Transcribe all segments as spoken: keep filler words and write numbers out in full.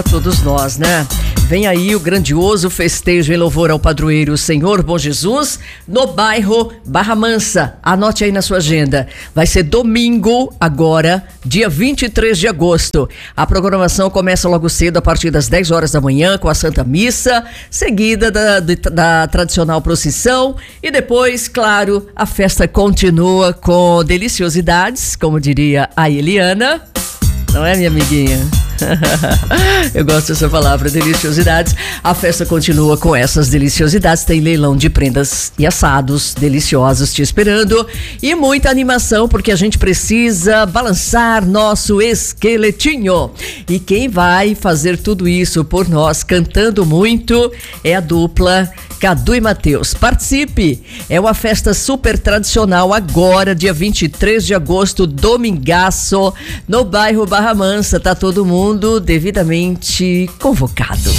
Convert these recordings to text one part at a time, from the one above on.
Todos nós, né? Vem aí o grandioso festejo em louvor ao padroeiro Senhor Bom Jesus no bairro Barra Mansa. Anote aí na sua agenda. Vai ser domingo, agora, dia vinte e três de agosto. A programação começa logo cedo, a partir das dez horas da manhã, com a Santa Missa, seguida da, da, da tradicional procissão. E depois, claro, a festa continua com deliciosidades, como diria a Eliana. Não é, minha amiguinha? Eu gosto dessa palavra, deliciosidades. A festa continua com essas deliciosidades. Tem leilão de prendas e assados deliciosos te esperando. E muita animação, porque a gente precisa balançar nosso esqueletinho. E quem vai fazer tudo isso por nós, cantando muito, é a dupla Cadu e Matheus. Participe! É uma festa super tradicional agora, dia vinte e três de agosto, domingaço, no bairro Barra Mansa. Tá todo mundo devidamente convocado.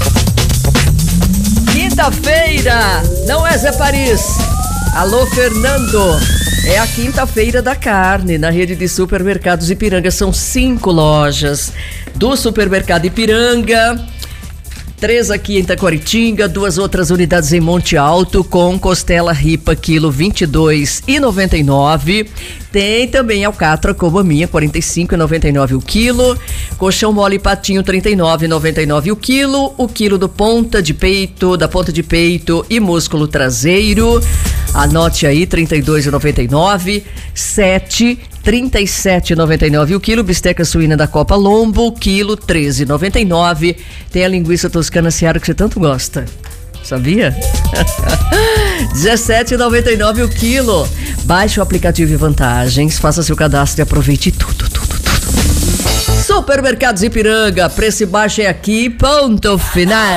Quinta-feira, não é Zé Paris? Alô, Fernando. É a quinta-feira da carne na rede de supermercados Ipiranga. São cinco lojas do supermercado Ipiranga. Três aqui em Taquaritinga, duas outras unidades em Monte Alto, com costela ripa, quilo vinte e dois reais e noventa e nove centavos. Tem também alcatra como a minha, quarenta e cinco reais e noventa e nove centavos o quilo. Colchão mole patinho, trinta e nove reais e noventa e nove centavos o quilo. O quilo do ponta de peito, da ponta de peito e músculo traseiro. Anote aí, trinta e dois reais e noventa e nove centavos. sete trinta e sete reais e noventa e nove centavos o quilo. Bisteca suína da Copa Lombo, quilo treze reais e noventa e nove centavos. Tem a linguiça toscana Seara que você tanto gosta. Sabia? dezessete reais e noventa e nove centavos o quilo. Baixe o aplicativo e vantagens, faça seu cadastro e aproveite tudo, tudo, tudo. Supermercados Ipiranga, preço baixo é aqui, ponto final.